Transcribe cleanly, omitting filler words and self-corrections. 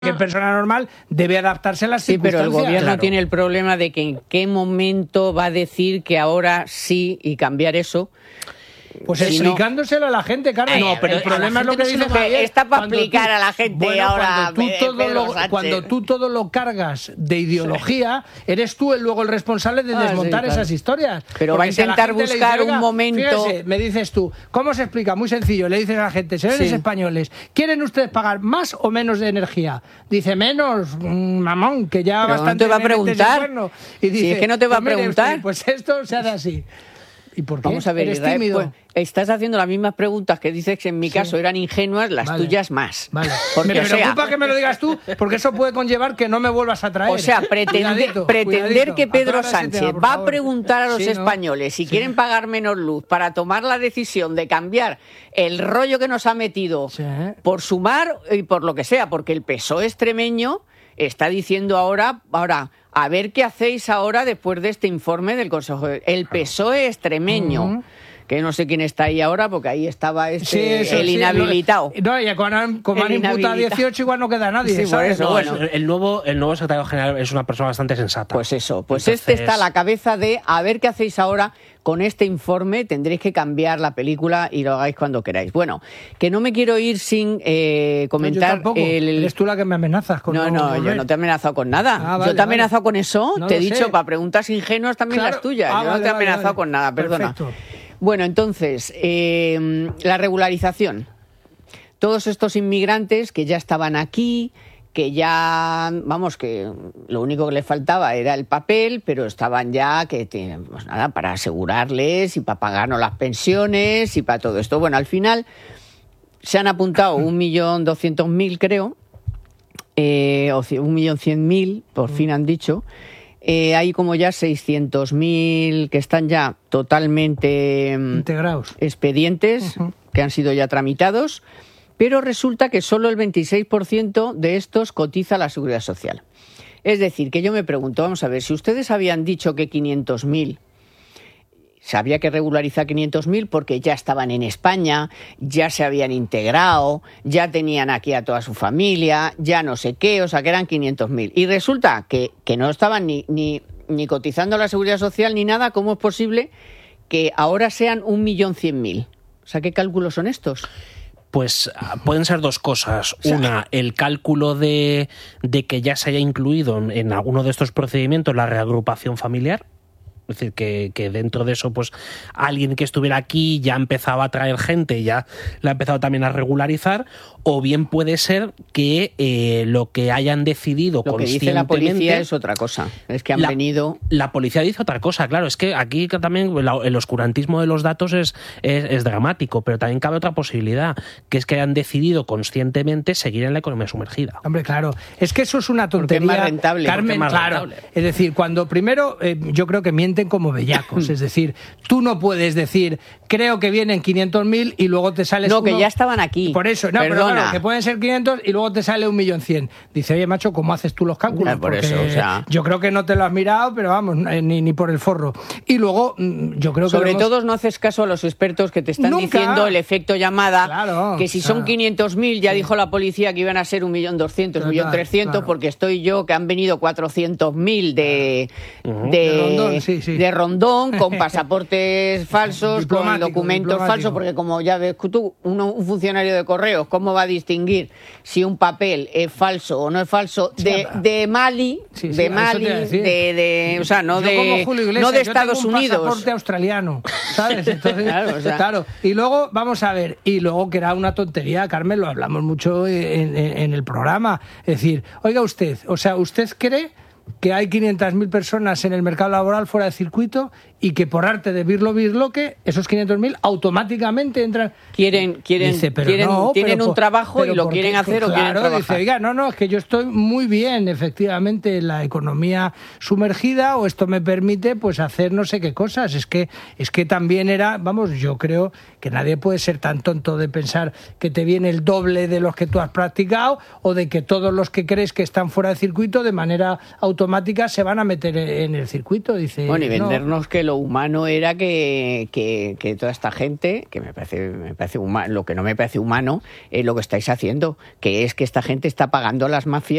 Que persona normal debe adaptarse a las circunstancias. Sí, pero el gobierno tiene el problema de que en qué momento va a decir que ahora sí y cambiar eso. Pues explicándoselo a la gente, Carmen. No, pero el problema es lo que dice Javier. Está para explicar a la gente ahora. Cuando tú todo lo cargas de ideología, eres tú luego el responsable de desmontar esas historias. Pero va a intentar buscar un momento. Fíjese, me dices tú, ¿cómo se explica? Muy sencillo, le dices a la gente, señores españoles, ¿quieren ustedes pagar más o menos de energía? Dice, menos, mamón, que ya pero bastante. No te va a preguntar. Y dice, si es que no te va a preguntar. Usted, pues esto se hace así. ¿Y por qué? Vamos a ver, ¿Eres tímido? Pues, estás haciendo las mismas preguntas que dices que en mi caso eran ingenuas, las tuyas más. Vale. Me preocupa que me lo digas tú, porque eso puede conllevar que no me vuelvas a traer. O sea, pretender que Pedro Sánchez va a preguntar a los españoles si quieren pagar menos luz para tomar la decisión de cambiar el rollo que nos ha metido por Sumar y por lo que sea, porque el PSOE extremeño está diciendo ahora, a ver qué hacéis ahora después de este informe del Consejo. El PSOE extremeño, que no sé quién está ahí ahora, porque ahí estaba el inhabilitado. No, y como han imputado 18, igual no queda nadie. Sí, por eso, bueno. El nuevo secretario general es una persona bastante sensata. Pues eso, este está a la cabeza de a ver qué hacéis ahora con este informe, tendréis que cambiar la película y lo hagáis cuando queráis. Bueno, que no me quiero ir sin comentar... Yo tampoco. Eres tú la que me amenazas con No, yo no te he amenazado con nada. Vale, yo te he amenazado con eso, no te he sé. dicho, para preguntas ingenuas también las tuyas. Yo no te he amenazado con nada, perdona. Perfecto. Bueno, entonces, la regularización. Todos estos inmigrantes que ya estaban aquí, que ya, vamos, que lo único que les faltaba era el papel, pero estaban ya, pues nada, para asegurarles y para pagarnos las pensiones y para todo esto. Bueno, al final se han apuntado 1.200.000, creo, o 1.100.000, por fin han dicho. Hay como ya 600.000 que están ya totalmente integrados, expedientes que han sido ya tramitados. Pero resulta que solo el 26% de estos cotiza a la Seguridad Social. Es decir, que yo me pregunto, vamos a ver, si ustedes habían dicho que 500.000, se había que regularizar 500.000 porque ya estaban en España, ya se habían integrado, ya tenían aquí a toda su familia, ya no sé qué, o sea que eran 500.000. Y resulta que no estaban ni cotizando a la Seguridad Social ni nada. ¿Cómo es posible que ahora sean 1.100.000? O sea, ¿qué cálculos son estos? Pues pueden ser dos cosas. Una, el cálculo de que ya se haya incluido en alguno de estos procedimientos la reagrupación familiar. Es decir, que dentro de eso, pues alguien que estuviera aquí ya empezaba a traer gente, ya la ha empezado también a regularizar, o bien puede ser que lo que hayan decidido lo conscientemente... que dice la policía es otra cosa, es que han venido... La policía dice otra cosa, claro, es que aquí también el oscurantismo de los datos es dramático, pero también cabe otra posibilidad, que es que hayan decidido conscientemente seguir en la economía sumergida. Hombre, claro, es que eso es una tontería. Porque es más rentable. Carmen, claro. Es decir, cuando primero, yo creo que mienten como bellacos, es decir, tú no puedes decir, creo que vienen 500.000 y luego te sales... No, que ya estaban aquí. Por eso, no, pero bueno, que pueden ser 500 y luego te sale 1.100.000. Dice, oye, macho, ¿cómo haces tú los cálculos? Por eso, o sea... Yo creo que no te lo has mirado, pero vamos, ni por el forro. Y luego, yo creo que... Sobre todo no haces caso a los expertos que te están diciendo el efecto llamada, claro, que si son 500.000, ya dijo la policía que iban a ser 1.200.000, 1.300.000, porque estoy yo, que han venido 400.000 de Rondón, con pasaportes falsos, con documentos falsos, porque como ya ves tú, un funcionario de correos, ¿cómo va a distinguir si un papel es falso o no es falso de Mali, o sea, no de Estados Unidos? Pasaporte australiano, ¿sabes? Entonces, claro. Y luego, vamos a ver, que era una tontería, Carmen, lo hablamos mucho en el programa, es decir, oiga usted, o sea, ¿usted cree que hay 500.000 personas en el mercado laboral fuera de circuito y que por arte de birloque esos 500.000 automáticamente entran? Tienen un trabajo y lo quieren hacer o quieren trabajar. Dice, oiga, no, es que yo estoy muy bien efectivamente en la economía sumergida, o esto me permite pues hacer no sé qué cosas. Es que también era, vamos, yo creo que nadie puede ser tan tonto de pensar que te viene el doble de los que tú has practicado, o de que todos los que crees que están fuera de circuito de manera automática se van a meter en el circuito. Dice, bueno, y vendernos que lo humano era que toda esta gente, que me parece humano, lo que no me parece humano es lo que estáis haciendo, que es que esta gente está pagando a las mafias